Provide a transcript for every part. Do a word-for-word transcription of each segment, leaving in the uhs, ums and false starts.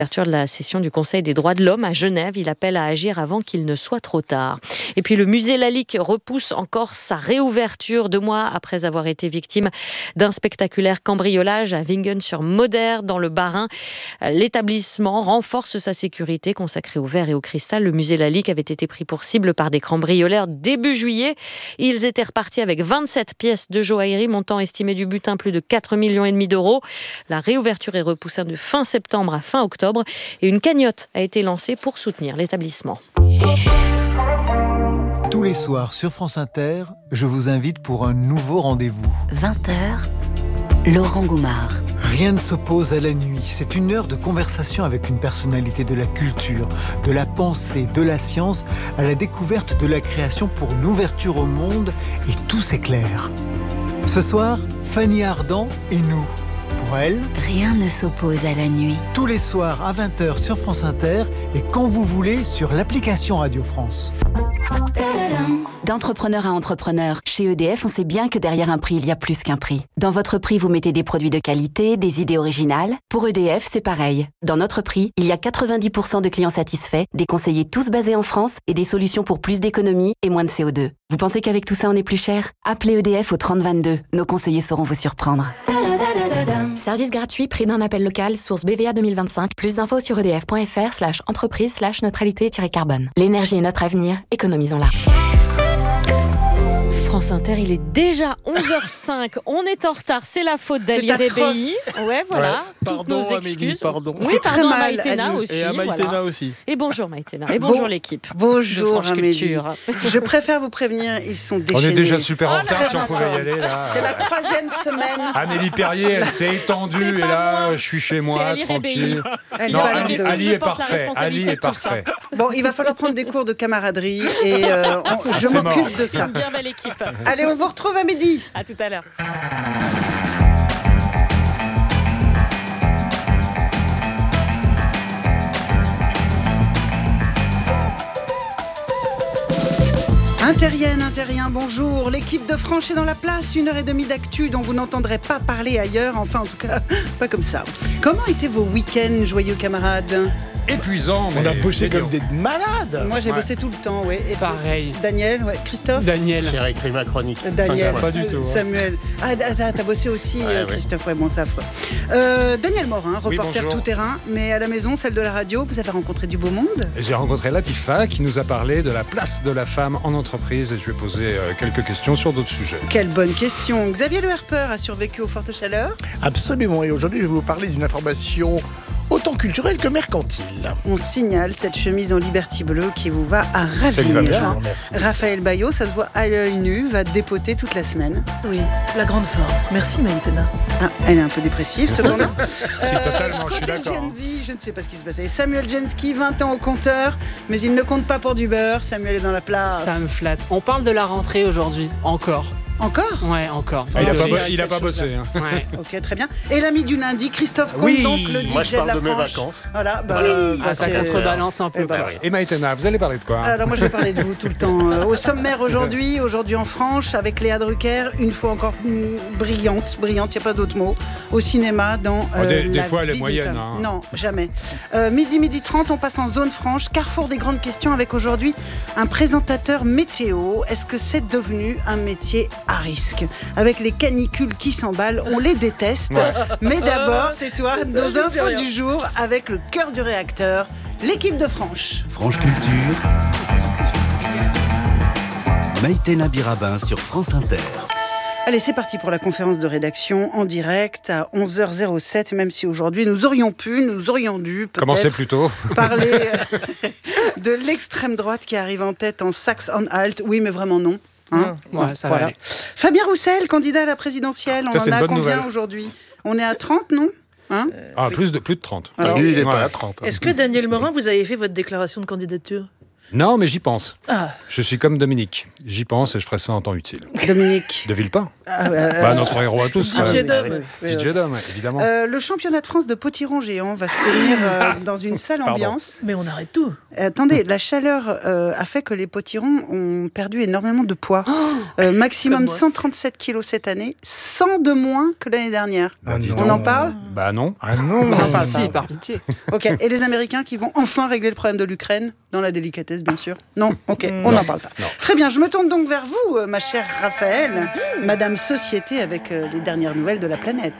L'ouverture de la session du Conseil des droits de l'homme à Genève, il appelle à agir avant qu'il ne soit trop tard. Et puis le musée Lalique repousse encore sa réouverture deux mois après avoir été victime d'un spectaculaire cambriolage à Wingen-sur-Moder dans le Bas-Rhin. L'établissement renforce sa sécurité consacrée au verre et au cristal. Le musée Lalique avait été pris pour cible par des cambrioleurs début juillet. Ils étaient repartis avec vingt-sept pièces de joaillerie, montant estimé du butin plus de quatre millions et demi d'euros. La réouverture est repoussée de fin septembre à fin octobre et une cagnotte a été lancée pour soutenir l'établissement. Tous les soirs sur France Inter, je vous invite pour un nouveau rendez-vous. vingt heures, Laurent Goumard. Rien ne s'oppose à la nuit. C'est une heure de conversation avec une personnalité de la culture, de la pensée, de la science, à la découverte de la création pour une ouverture au monde, et tout s'éclaire. Ce soir, Fanny Ardant et nous. Pour elle, rien ne s'oppose à la nuit. Tous les soirs à vingt heures sur France Inter et quand vous voulez sur l'application Radio France. D'entrepreneur à entrepreneur, chez E D F, on sait bien que derrière un prix, il y a plus qu'un prix. Dans votre prix, vous mettez des produits de qualité, des idées originales. Pour E D F, c'est pareil. Dans notre prix, il y a quatre-vingt-dix pour cent de clients satisfaits, des conseillers tous basés en France et des solutions pour plus d'économie et moins de C O deux. Vous pensez qu'avec tout ça, on est plus cher ? Appelez E D F au trente vingt-deux. Nos conseillers sauront vous surprendre. Service gratuit, prix d'un appel local, source B V A deux mille vingt-cinq. Plus d'infos sur edf.fr slash entreprise slash neutralité-carbone. L'énergie est notre avenir, économisons-la. France Inter, il est déjà onze heures cinq. On est en retard, c'est la faute d'Ali Rebéi. Ouais, voilà. Ouais. Toutes Pardon, nos excuses. Amélie, pardon. Oui, C'est pardon très à mal, Maïtena Ali. aussi. Et à Maïtena voilà. aussi. Et bonjour Maïtena. Et bonjour bon, l'équipe. Bonjour de France Amélie. Culture. Je préfère vous prévenir, ils sont déchaînés. On est déjà super en Oh, retard très si on en pouvait y forme. aller là. C'est la troisième semaine. Amélie Perrier, elle s'est étendue et là, je suis chez moi, Ali tranquille. Elle Non, parle Ali, de- Ali Je est porte la parfait. Ali responsabilité est de tout ça. parfait. Bon, il va falloir prendre des cours de camaraderie et euh, on- je c'est m'occupe mort. de ça. Bien belle équipe. Allez, on vous retrouve à midi. À tout à l'heure. Interienne, Interien, bonjour. L'équipe de Franche est dans la place. Une heure et demie d'actu dont vous n'entendrez pas parler ailleurs. Enfin, en tout cas, pas comme ça. Comment étaient vos week-ends, joyeux camarades ? Épuisant, mais On a bossé c'est comme dur. des malades. Moi, j'ai Ouais. bossé tout le temps, oui. Et Pareil. Daniel, ouais. Christophe Daniel. J'ai réécrit ma chronique. Euh, Daniel, Cinq fois. Pas du tout, hein. Samuel. Ah, t'as, t'as bossé aussi, Ouais, euh, ouais. Christophe. Ouais, bon, c'est affreux. Euh, Daniel Morin, Oui, reporter bonjour. tout-terrain, mais à la maison, celle de la radio, vous avez rencontré du beau monde ? J'ai rencontré Latifa qui nous a parlé de la place de la femme en entreprise et je lui ai posé euh, quelques questions sur d'autres sujets. Quelle bonne question. Xavier Le Harper a survécu aux fortes chaleurs. Absolument. Et aujourd'hui, je vais vous parler d'une information autant culturelle que mercantile. On signale cette chemise en Liberty Bleu qui vous va à ravir. Ça lui va bien, Je vous remercie. Raphaël Baillot, ça se voit à l'œil nu, va dépoter toute la semaine. Oui, la grande forme. Merci Maïtena. Ah, elle est un peu dépressive, cependant. Si, totalement, je suis côté d'accord. Gen Z, je ne sais pas ce qui se passait. Samuel Jensky, vingt ans au compteur, mais il ne compte pas pour du beurre. Samuel est dans la place. Ça me flatte. On parle de la rentrée aujourd'hui. Encore. Encore ? Ouais, encore. Ah, il a pas, Désolé. bo- il a pas bossé. Hein. Ouais. Ok, très bien. Et l'ami du lundi, Christophe Comte, Oui. donc le D J Moi, je de parle la de mes Franche. vacances. Voilà, bah, Voilà. euh, bah, Ah, ça c'est- contrebalance un peu. Eh ben, quoi. ouais. Et Maïtena, vous allez parler de quoi? Alors moi je vais parler de vous tout le temps. Euh, au sommaire aujourd'hui, aujourd'hui en Franche, avec Léa Drucker, une fois encore mm, brillante, brillante, il n'y a pas d'autre mot, au cinéma dans Oh, des- euh, des La fois, elle est vie d'une moyenne, femme. hein. Non, jamais. Euh, midi, midi trente, on passe en zone franche, carrefour des grandes questions avec aujourd'hui un présentateur météo. Est-ce que c'est devenu un métier à risque? Avec les canicules qui s'emballent, on les déteste. Ouais. Mais d'abord, tais-toi, nos je dis infos rien. du jour avec le cœur du réacteur, l'équipe de Franche. Franche Culture, Maïtena Birabin sur France Inter. Allez, c'est parti pour la conférence de rédaction en direct à onze heures zéro sept, même si aujourd'hui nous aurions pu, nous aurions dû Commencez peut-être plus tôt. parler euh, de l'extrême droite qui arrive en tête en Saxe-Anhalt. Oui, mais vraiment non. Hein Ouais, Bon, ça va aller. Fabien Roussel, candidat à la présidentielle, on Ça, c'est en une a bonne combien nouvelle. aujourd'hui? On est à trente, non hein Ah, plus de, plus de trente. Alors, Lui, il n'est Ouais. pas à trente. hein. Est-ce que Daniel Morin, vous avez fait votre déclaration de candidature? Non, mais j'y pense. Ah. Je suis comme Dominique. J'y pense et je ferai ça en temps utile. Dominique. De Villepin. Ah, euh, bah, notre héros à tous. D J euh, Dom. D J Dom, évidemment. Euh, le championnat de France de potiron géant va se tenir euh, dans une sale Pardon. ambiance. Mais on arrête tout. Euh, attendez, la chaleur euh, a fait que les potirons ont perdu énormément de poids. Euh, maximum cent trente-sept kilos cette année, cent de moins que l'année dernière. Ah, dis On donc. en parle ? Bah non. Ah non. On en parle Si, pas. par pitié. Ok. Et les Américains qui vont enfin régler le problème de l'Ukraine, dans la délicatesse bien sûr. Non. Ok. On n'en parle pas. Non. Très bien. Je me tourne donc vers vous, euh, ma chère Raphaël, Madame Société, avec euh, les dernières nouvelles de la planète.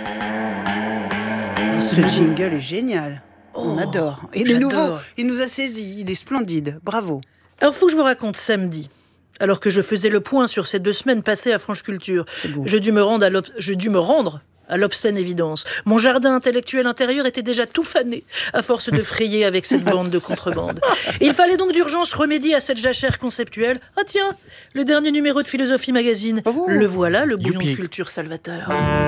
Ce jingle est génial. On Oh, adore. Et le j'adore. nouveau, il nous a saisis. Il est splendide. Bravo. Alors, faut que je vous raconte samedi. Alors que je faisais le point sur ces deux semaines passées à France Culture, C'est beau. je dus me rendre à l'ob- je dus me rendre à l'obscène évidence. Mon jardin intellectuel intérieur était déjà tout fané, à force de frayer avec cette bande de contrebande. Il fallait donc d'urgence remédier à cette jachère conceptuelle. Ah tiens, le dernier numéro de Philosophie Magazine. Oh. Le voilà, le bouillon Youpi. de culture salvateur.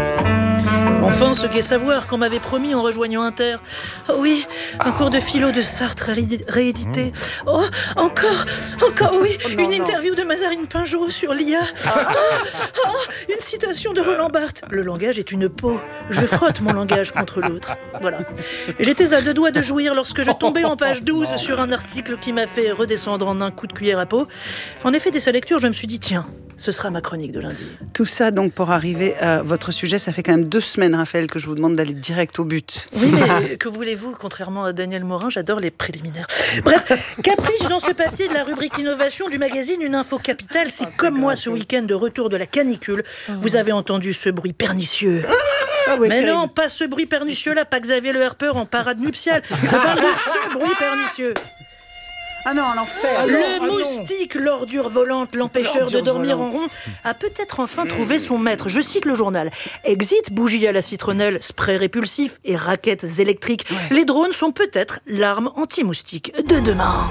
Enfin, ce qu'est savoir qu'on m'avait promis en rejoignant Inter. Oh oui, un cours de philo de Sartre ré- réédité. Oh, encore, encore, oui, Oh non, une non. interview de Mazarine Pinjot sur l'I A. Oh, oh, une citation de Roland Barthes. Le langage est une peau. Je frotte mon langage contre l'autre. Voilà. Et j'étais à deux doigts de jouir lorsque je tombais en page douze sur un article qui m'a fait redescendre en un coup de cuillère à peau. En effet, dès sa lecture, je me suis dit, tiens, ce sera ma chronique de lundi. Tout ça, donc, pour arriver à votre sujet, ça fait quand même deux semaines, Raphaël, que je vous demande d'aller direct au but. Oui, mais que voulez-vous, contrairement à Daniel Morin, j'adore les préliminaires. Bref, caprice dans ce papier de la rubrique innovation du magazine Une Info Capitale. Si, comme moi, ce week-end de retour de la canicule, vous avez entendu ce bruit pernicieux. Ah ouais, Mais terrible. non, pas ce bruit pernicieux-là, pas Xavier Le Harper en parade nuptiale. Je parle de ce bruit pernicieux. Ah non, l'enfer. Ah non, Le ah non. moustique, l'ordure volante, l'empêcheur de L'ordure dormir en volante. rond, a peut-être enfin trouvé son maître. Je cite le journal. Exit, bougie à la citronnelle, spray répulsif et raquettes électriques. Les drones sont peut-être l'arme anti-moustique de demain.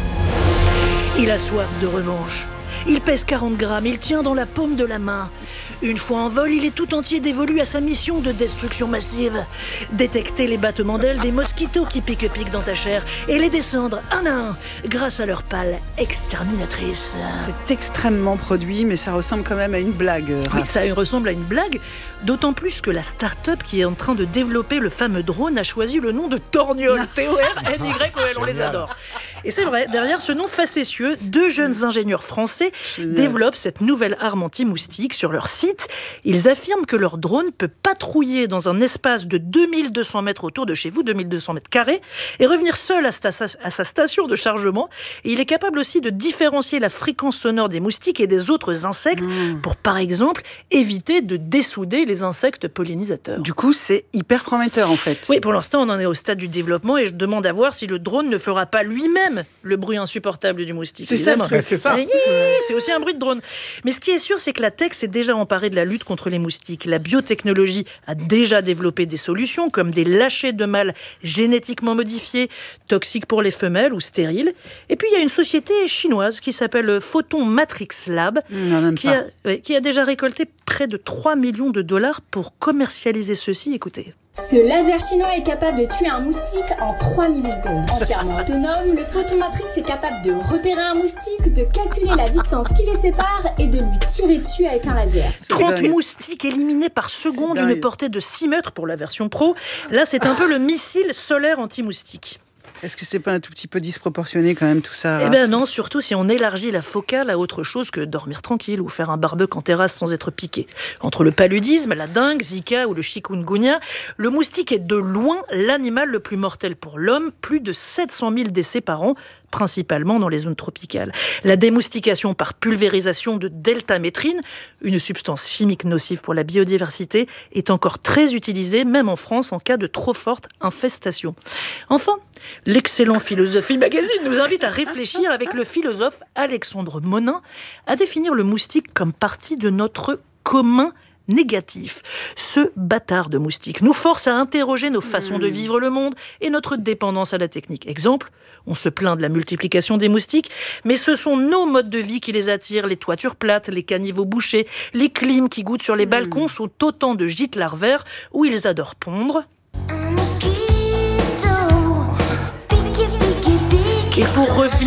Il a soif de revanche. Il pèse quarante grammes, il tient dans la paume de la main. Une fois en vol, il est tout entier dévolu à sa mission de destruction massive. Détecter les battements d'ailes des mosquitos qui piquent-piquent dans ta chair et les descendre un à un grâce à leur pale exterminatrice. C'est extrêmement produit, mais ça ressemble quand même à une blague. Oui, Raph. ça ressemble à une blague, d'autant plus que la start-up qui est en train de développer le fameux drone a choisi le nom de Torgnol. T O R N Y O L, on les adore. Et c'est vrai, derrière ce nom facétieux, deux jeunes ingénieurs français développent cette nouvelle arme anti-moustique. Sur leur site, ils affirment que leur drone peut patrouiller dans un espace de deux mille deux cents mètres autour de chez vous, deux mille deux cents mètres carrés, et revenir seul à sa, à sa station de chargement. Et il est capable aussi de différencier la fréquence sonore des moustiques et des autres insectes pour, par exemple, éviter de dessouder les insectes pollinisateurs. Du coup, c'est hyper prometteur, en fait. Oui, pour l'instant, on en est au stade du développement et je demande à voir si le drone ne fera pas lui-même le bruit insupportable du moustique. C'est ça, le évidemment. truc. C'est ça. Oui, c'est aussi un bruit de drone. Mais ce qui est sûr, c'est que la tech s'est déjà emparée de la lutte contre les moustiques. La biotechnologie a déjà développé des solutions comme des lâchers de mâles génétiquement modifiés, toxiques pour les femelles ou stériles. Et puis, il y a une société chinoise qui s'appelle Photon Matrix Lab, Non, même qui pas. a, ouais, qui a déjà récolté près de trois millions de dollars pour commercialiser ceci. Écoutez. Ce laser chinois est capable de tuer un moustique en trois millisecondes. Entièrement autonome, le Photon Matrix est capable de repérer un moustique, de calculer la distance qui les sépare et de lui tirer dessus avec un laser. trente dingue. moustiques éliminés par seconde, C'est une dingue. portée de six mètres pour la version pro. Là, c'est un peu le missile solaire anti-moustique. Est-ce que c'est pas un tout petit peu disproportionné, quand même, tout ça, Eh Raph ? bien non, surtout si on élargit la focale à autre chose que dormir tranquille ou faire un barbecue en terrasse sans être piqué. Entre le paludisme, la dengue, Zika ou le chikungunya, le moustique est de loin l'animal le plus mortel pour l'homme, plus de sept cent mille décès par an, principalement dans les zones tropicales. La démoustication par pulvérisation de deltamétrine, une substance chimique nocive pour la biodiversité, est encore très utilisée, même en France, en cas de trop forte infestation. Enfin, l'excellent Philosophie Magazine nous invite à réfléchir avec le philosophe Alexandre Monin à définir le moustique comme partie de notre commun négatif. Ce bâtard de moustique nous force à interroger nos façons de vivre le monde et notre dépendance à la technique. Exemple, on se plaint de la multiplication des moustiques, mais ce sont nos modes de vie qui les attirent. Les toitures plates, les caniveaux bouchés, les clims qui goûtent sur les balcons sont autant de gîtes larvaires où ils adorent pondre. Et pour revenir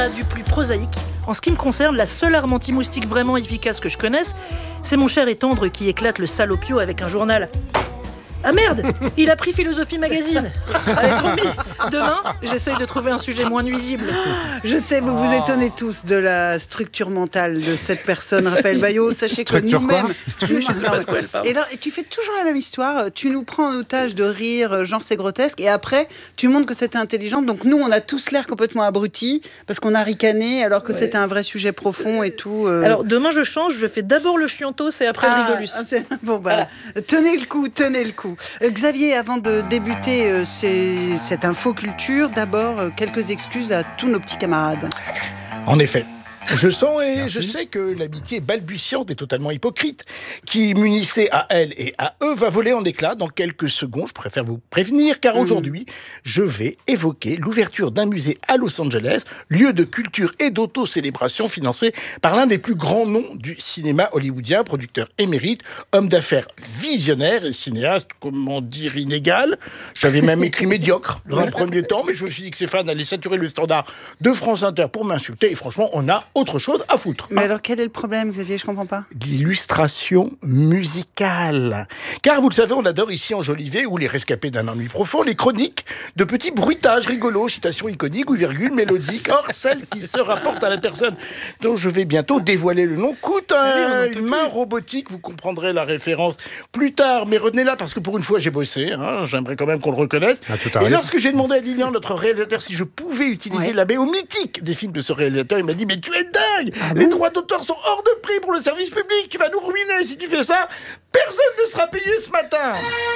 à du plus prosaïque. En ce qui me concerne, la seule arme anti-moustique vraiment efficace que je connaisse, c'est mon cher et tendre qui éclate le salopio avec un journal. Ah merde, il a pris Philosophie Magazine. Allez, promis, demain, j'essaye de trouver un sujet moins nuisible. Je sais, vous vous étonnez tous de la structure mentale de cette personne, Raphaël Baillot. Sachez que Structure quoi nous-mêmes... Je sais pas de quoi elle parle. Et, là, et tu fais toujours la même histoire. Tu nous prends en otage de rire, genre c'est grotesque, et après, tu montres que c'était intelligent. Donc nous, on a tous l'air complètement abrutis, parce qu'on a ricané, alors que Ouais. c'était un vrai sujet profond et tout. euh. Alors demain, je change, je fais d'abord le chiantos et après Ah, le rigolus. ah, c'est- bon, bah, tenez le coup, tenez le coup. Euh, Xavier, avant de débuter euh, ces- cette infoculture, d'abord, euh, quelques excuses à tous nos petits camarades. En effet. Je sens et Merci. je sais que l'amitié balbutiante et totalement hypocrite qui m'unissait à elle et à eux va voler en éclats dans quelques secondes. Je préfère vous prévenir car aujourd'hui, je vais évoquer l'ouverture d'un musée à Los Angeles, lieu de culture et d'auto-célébration financé par l'un des plus grands noms du cinéma hollywoodien, producteur émérite, homme d'affaires visionnaire et cinéaste, comment dire, inégal. J'avais même écrit médiocre dans un premier temps, mais je me suis dit que ces fans allaient saturer le standard de France Inter pour m'insulter et franchement, on a autre chose à foutre. Mais alors, quel est le problème, Xavier? Je comprends pas. L'illustration musicale. Car vous le savez, on adore ici en Jolivet, ou les rescapés d'un ennui profond, les chroniques de petits bruitages rigolos, citations iconiques ou virgules mélodiques. Or, celle qui se rapporte à la personne dont je vais bientôt dévoiler le nom coûte un- une main robotique. Vous comprendrez la référence plus tard, mais retenez-la parce que pour une fois, j'ai bossé. Hein, j'aimerais quand même qu'on le reconnaisse. Ah, tout Et arrive. lorsque j'ai demandé à Lilian, notre réalisateur, si je pouvais utiliser Ouais. la B O mythique des films de ce réalisateur, il m'a dit « Mais tu es dingue! Les droits d'auteur sont hors de prix pour le service public! Tu vas nous ruiner si tu fais ça! Personne ne sera payé ce matin! »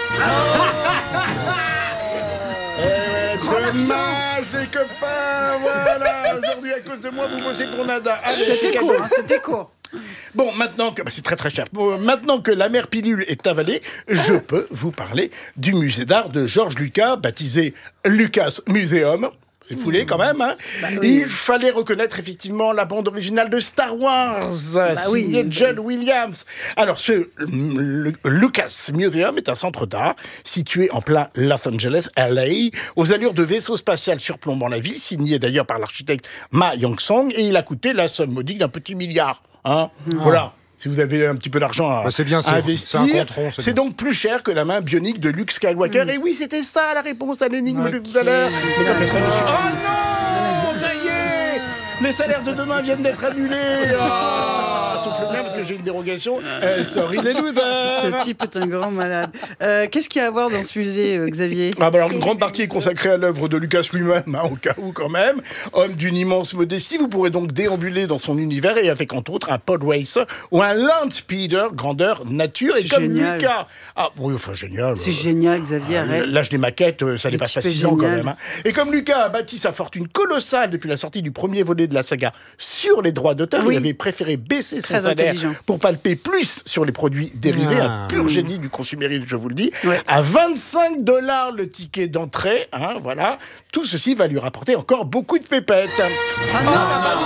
Eh, dommage les copains! Voilà! Aujourd'hui, à cause de moi, vous bossez pour nada. Allez, c'est C'était cadeau. court, hein, c'était court. Bon, maintenant que... bah, c'est très très cher. Bon, maintenant que la mère pilule est avalée, je peux vous parler du musée d'art de George Lucas, baptisé Lucas Museum. C'est foulé quand même, hein. Il fallait reconnaître effectivement la bande originale de Star Wars, signée oui. John Williams. Alors, ce le- Lucas Museum est un centre d'art situé en plein Los Angeles, L A, aux allures de vaisseau spatial surplombant la ville, signé d'ailleurs par l'architecte Ma Young-song, et il a coûté la somme modique d'un petit milliard. Hein. Voilà. Si vous avez un petit peu d'argent à, Bah, c'est bien, à c'est- investir, c'est un contron, c'est c'est bien. donc plus cher que la main bionique de Luke Skywalker. Et oui, c'était ça la réponse à l'énigme de tout à l'heure. Mais comme personne ne suit- Oh non, ça y est, les salaires de demain viennent d'être annulés. Ah, souffle bien parce que j'ai une dérogation. Euh, sorry les losers. Ce type est un grand malade. Euh, Qu'est-ce qu'il y a à voir dans ce musée, euh, Xavier? Ah bah alors, une grande partie est consacrée à l'œuvre de Lucas lui-même, hein, au cas où quand même. Homme d'une immense modestie, vous pourrez donc déambuler dans son univers et avec entre autres un pod racer ou un land speeder, grandeur nature. Et C'est comme génial. Lucas... Ah oui, enfin génial. C'est euh, génial, Xavier, Ah, arrête. L'âge des maquettes, euh, ça Le dépasse pas type est six ans quand génial. même. Hein. Et comme Lucas a bâti sa fortune colossale depuis la sortie du premier volet de la saga sur les droits d'auteur, Oui. il avait préféré baisser son Très salaire intelligent. pour palper plus sur les produits dérivés. Ah. Un pur génie du consumérisme, je vous le dis. Ouais. À vingt-cinq dollars le ticket d'entrée, hein, voilà. Tout ceci va lui rapporter encore beaucoup de pépettes. Ah non,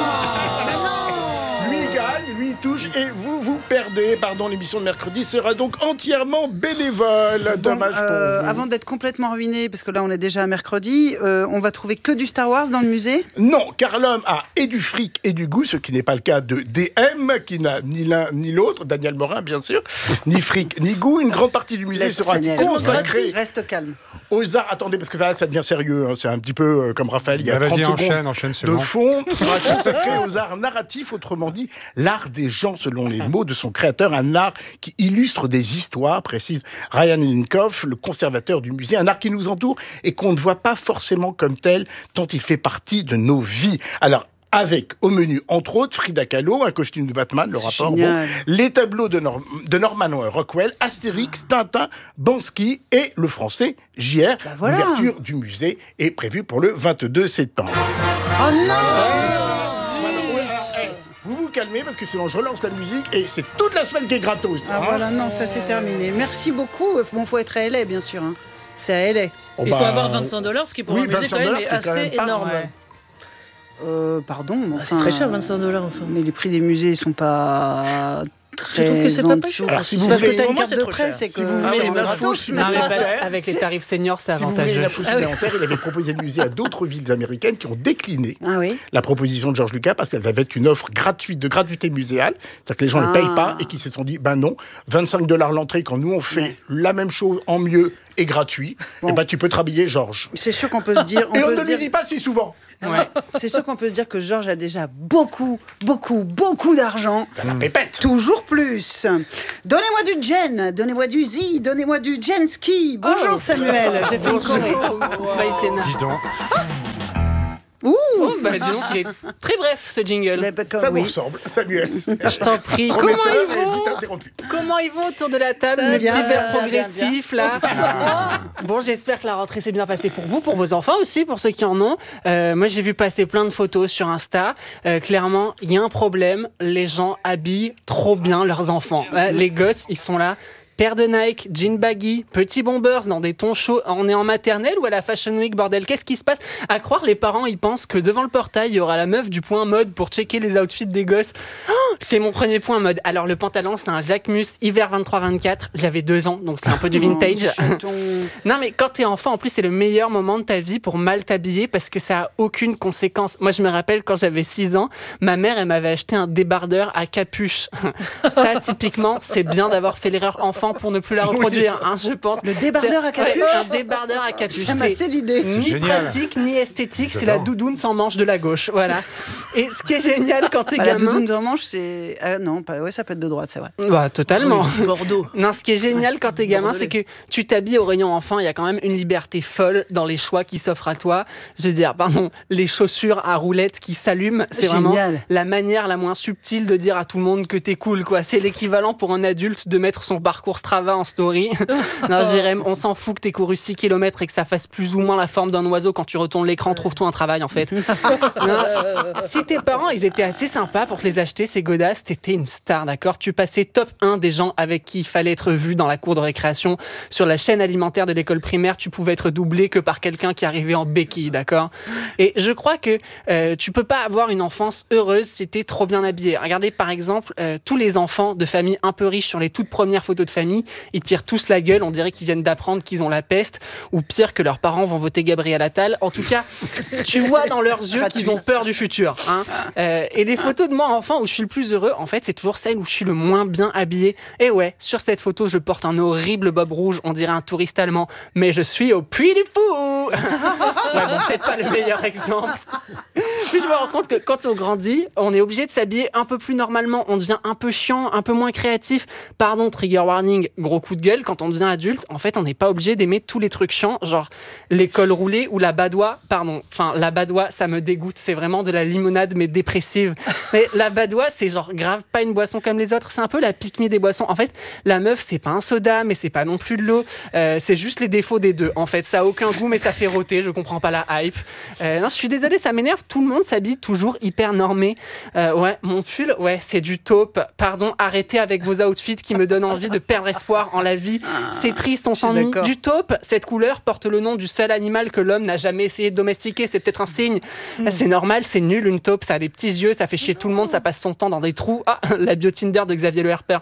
Lui il gagne, lui il touche et vous, vous perdez. Pardon, l'émission de mercredi sera donc entièrement bénévole. Bon, Dommage euh, pour vous. avant d'être complètement ruiné, parce que là on est déjà à mercredi, euh, on va trouver que du Star Wars dans le musée? Non, car l'homme a et du fric et du goût, ce qui n'est pas le cas de D M, qui n'a ni l'un ni l'autre, Daniel Morin bien sûr, ni fric ni goût. Une grande partie du musée Laisse sera Daniel. consacrée Reste calme. aux arts. Attendez, parce que ça, ça devient sérieux, hein, c'est un petit peu euh, comme Raphaël, il y a Bah, trente vas-y, secondes enchaîne, enchaîne, c'est de bon. fond, sera consacré aux arts narratifs, autrement dit, l'art des gens, selon les mots de son créateur, un art qui illustre des histoires, précise Ryan Linkoff, le conservateur du musée, un art qui nous entoure et qu'on ne voit pas forcément comme tel, tant il fait partie de nos vies. Alors, avec au menu, entre autres, Frida Kahlo, un costume de Batman, le rapport, bon, génial. les tableaux de, Nor- de Norman Rockwell, Astérix, Tintin, Bansky et le français J R. Bah voilà. L'ouverture du musée est prévue pour le vingt-deux septembre. Oh non Voilà, ouais, alors, hey, vous vous calmez parce que sinon je relance la musique et c'est toute la semaine qui est gratos. Ah hein. voilà, non, ça c'est terminé. Merci beaucoup. Bon, faut être à L A, bien sûr. hein. C'est à L A. Oh, Il faut bah, avoir vingt-cinq dollars, ce qui pour oui, un musée vingt-cinq quand même dollars, est c'est quand assez même pas- énorme. Ouais. Euh, pardon, mais Ah, c'est enfin, très cher, vingt-cinq dollars enfin. Mais les prix des musées sont pas très Je trouve que c'est pas en pas dessous. cher. Alors, si C'est vous parce que voulez- t'as une Pour moi, carte c'est de trop presse cher. et que... Si vous voulez Ah, une ouais, info gratos, mais Non, mais supplémentaire, parce- avec les tarifs seniors, c'est si vous voulez avantageux. une info supplémentaire, il avait proposé le musée à d'autres villes américaines qui ont décliné Ah oui. la proposition de George Lucas parce qu'elle avait être une offre gratuite, de gratuité muséale. C'est-à-dire que les gens ne Ah. payent pas et qu'ils se sont dit, ben non, vingt-cinq dollars l'entrée quand nous on fait la même chose en mieux et gratuit, Bon. et ben tu peux te rhabiller Georges. C'est sûr qu'on peut se dire... Et on peut ne se lui dire- dit pas si souvent. Ouais. C'est sûr qu'on peut se dire que Georges a déjà beaucoup, beaucoup, beaucoup d'argent. T'as la pépette. Toujours plus. Donnez-moi du Jen, donnez-moi du Z, donnez-moi du Jen Ski. Bonjour Oh. Samuel, j'ai fait une choré. Maïtena. Dis donc. Ouh, Oh, bah dis donc, il est très bref ce jingle. Mais bah, comme- Ça vous oui. ressemble, Samuel. Je t'en prie. Comment Prometteur ils et vont vite interrompu. Comment ils vont autour de la table, Ça mes bien, petits verres bien, progressifs là. Bon, j'espère que la rentrée s'est bien passée pour vous, pour vos enfants aussi, pour ceux qui en ont. Euh, moi, j'ai vu passer plein de photos sur Insta. Euh, clairement, il y a un problème. Les gens habillent trop bien leurs enfants. Euh, les gosses, ils sont là. Paire de Nike, jean baggy, petits bombers dans des tons chauds. On est en maternelle ou à la Fashion Week, bordel? Qu'est-ce qui se passe? À croire, les parents, ils pensent que devant le portail, il y aura la meuf du point mode pour checker les outfits des gosses. Oh, c'est mon premier point mode. Alors, le pantalon, c'est un Jacquemus hiver vingt-trois vingt-quatre. J'avais deux ans, donc c'est un peu du vintage. Chaton. Non, mais quand t'es enfant, en plus, c'est le meilleur moment de ta vie pour mal t'habiller parce que ça a aucune conséquence. Moi, je me rappelle quand j'avais six ans, ma mère, elle m'avait acheté un débardeur à capuche. Ça, typiquement, c'est bien d'avoir fait l'erreur enfant pour ne plus la reproduire, hein, je pense. Le débardeur C'est- à capuche ouais, un débardeur à capuche. J'aime C'est assez l'idée. ni génial. pratique, ni esthétique. C'est J'adore. la doudoune sans manche de la gauche. Voilà. Et ce qui est génial quand t'es Bah, la gamin... doudoune de manche, c'est... Ah non, pas... ouais, ça peut être de droite, c'est vrai. Bah, totalement. Bordeaux. Non, ce qui est génial quand t'es gamin, c'est que tu t'habilles au rayon enfant. Il y a quand même une liberté folle dans les choix qui s'offrent à toi. Je veux dire, pardon, les chaussures à roulettes qui s'allument, c'est vraiment Génial. la manière la moins subtile de dire à tout le monde que t'es cool, quoi. C'est l'équivalent pour un adulte de mettre son parcours Strava en story. Non, Jérém, on s'en fout que t'aies couru six kilomètres et que ça fasse plus ou moins la forme d'un oiseau quand tu retournes l'écran. Trouve-toi un travail, en fait. Non, si tes parents, ils étaient assez sympas pour te les acheter, ces godasses, t'étais une star, d'accord? Tu passais top un des gens avec qui il fallait être vu dans la cour de récréation. Sur la chaîne alimentaire de l'école primaire, tu pouvais être doublé que par quelqu'un qui arrivait en béquille, d'accord? Et je crois que euh, tu peux pas avoir une enfance heureuse si t'es trop bien habillé. Regardez, par exemple, euh, tous les enfants de familles un peu riches sur les toutes premières photos de famille, ils tirent tous la gueule, on dirait qu'ils viennent d'apprendre qu'ils ont la peste, ou pire, que leurs parents vont voter Gabriel Attal. En tout cas, tu vois dans leurs yeux qu'ils ont peur du futur. Hein. Euh, et les photos de moi enfant où je suis le plus heureux, en fait, c'est toujours celle où je suis le moins bien habillé. Et ouais, sur cette photo, je porte un horrible bob rouge, on dirait un touriste allemand, mais je suis au Puy du Fou. Ouais, bon, peut-être pas le meilleur exemple. Puis je me rends compte que quand on grandit, on est obligé de s'habiller un peu plus normalement. On devient un peu chiant, un peu moins créatif. Pardon, trigger warning, gros coup de gueule. Quand on devient adulte, en fait, on n'est pas obligé d'aimer tous les trucs chiants, genre les cols roulés ou la badoie. Pardon, enfin, la badoie, ça me dégoûte. C'est vraiment de la limonade, mais dépressive. Mais la badoie, c'est genre grave pas une boisson comme les autres. C'est un peu la pique-me des boissons. En fait, la meuf, c'est pas un soda, mais c'est pas non plus de l'eau. Euh, c'est juste les défauts des deux. En fait, ça a aucun goût, mais ça fait rôter. Je comprends pas la hype. Euh, non, je suis désolée, ça m'énerve. Tout le monde s'habille toujours hyper normé. Euh, ouais, mon pull, ouais, c'est du taupe. Pardon, arrêtez avec vos outfits qui me donnent envie de perdre espoir en la vie. C'est triste, on s'ennuie. Du taupe, cette couleur porte le nom du seul animal que l'homme n'a jamais essayé de domestiquer. C'est peut-être un signe. C'est normal, c'est nul une taupe. Ça a des petits yeux, ça fait chier tout le monde, ça passe son temps dans des trous. Ah, la bio Tinder de Xavier Le Herper.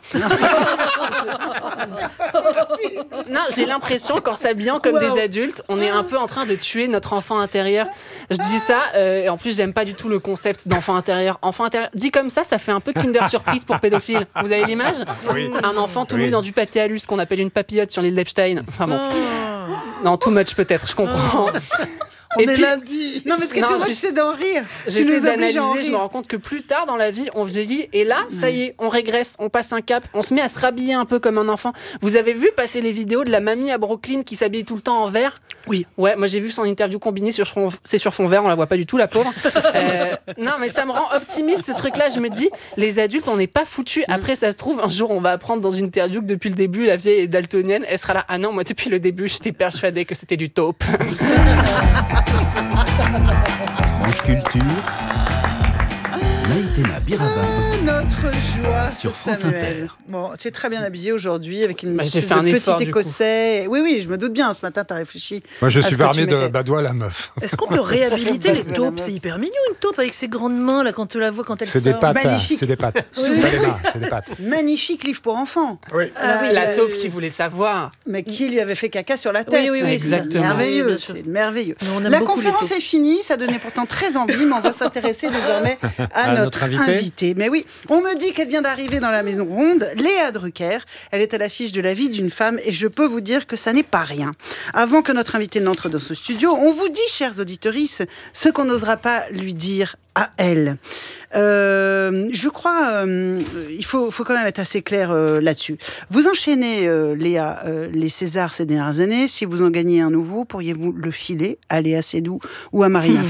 Non, j'ai l'impression qu'en s'habillant comme wow. des adultes, on est un peu en train de tuer notre enfant intérieur. Je dis ça, euh, et en plus, j'aime pas du tout le concept d'enfant intérieur. Enfant intérieur, dit comme ça, ça fait un peu Kinder Surprise pour pédophile. Vous avez l'image? Oui. Un enfant tout nu oui. dans du papier alu, ce qu'on appelle une papillote sur l'île d'Epstein. Enfin bon. Oh. Non, too much peut-être, je comprends. On et est puis, lundi. Non, mais ce que tu vois, j'essaie d'en rire. J'essaie d'analyser, je me rends compte que plus tard dans la vie, on vieillit et là, ça y est, on régresse, on passe un cap, on se met à se rhabiller un peu comme un enfant. Vous avez vu passer les vidéos de la mamie à Brooklyn qui s'habille tout le temps en vert? Oui. Ouais, moi j'ai vu son interview combinée, sur son, c'est sur fond vert, on la voit pas du tout, la pauvre. euh, non, mais ça me rend optimiste ce truc-là. Je me dis, les adultes, on n'est pas foutus. Après, ça se trouve, un jour, on va apprendre dans une interview que depuis le début, la vieille est daltonienne. Elle sera là. Ah non, moi depuis le début, j'étais persuadée que c'était du taupe. France Culture, Maïtena Birabin. Notre joie sur c'est France Samuel. Inter. Bon, tu es très bien habillé aujourd'hui avec une Bah, j'ai espèce fait un de effort, petit du coup. écossais. Oui, oui, je me doute bien. Ce matin, tu as réfléchi. Moi, je à suis ce que parmi tu de mettais. Badois la meuf. Est-ce qu'on peut réhabiliter les Voilà, taupes? meuf. C'est hyper mignon une taupe avec ses grandes mains là quand tu la vois quand elle C'est sort. des pattes. Magnifique. C'est des pattes. Oui. C'est pas des mains, c'est des pattes. Magnifique livre pour enfants. Oui. Ah oui, La euh, taupe qui voulait savoir. Mais qui lui avait fait caca sur la tête? Oui, oui, oui, C'est exactement. merveilleux, Oui, bien sûr. c'est merveilleux. Mais on aime La beaucoup les conférence taupes. est finie, ça donnait pourtant très envie, mais on va s'intéresser désormais à, À notre, notre invitée. invitée. Mais oui, on me dit qu'elle vient d'arriver dans la maison ronde, Léa Drucker. Elle est à l'affiche de la vie d'une femme et je peux vous dire que ça n'est pas rien. Avant que notre invitée n'entre dans ce studio, on vous dit, chers auditorices, ce qu'on n'osera pas lui dire à elle. Euh, je crois, euh, il faut, faut quand même être assez clair euh, là-dessus. Vous enchaînez, euh, Léa, euh, les Césars ces dernières années. Si vous en gagnez un nouveau, pourriez-vous le filer à Léa Seydoux ou à Marina